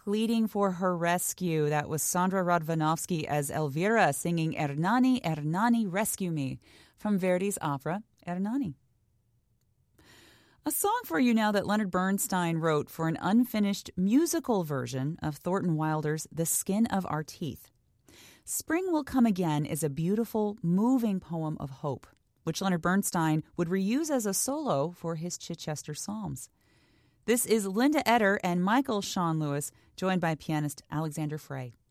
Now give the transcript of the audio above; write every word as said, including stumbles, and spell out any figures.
pleading for her rescue. That was Sandra Radvanovsky as Elvira singing Ernani, Ernani, Rescue Me from Verdi's opera Ernani. A song for you now that Leonard Bernstein wrote for an unfinished musical version of Thornton Wilder's The Skin of Our Teeth. Spring Will Come Again is a beautiful, moving poem of hope, which Leonard Bernstein would reuse as a solo for his Chichester Psalms. This is Linda Eder and Michael Sean Lewis, joined by pianist Alexander Frey.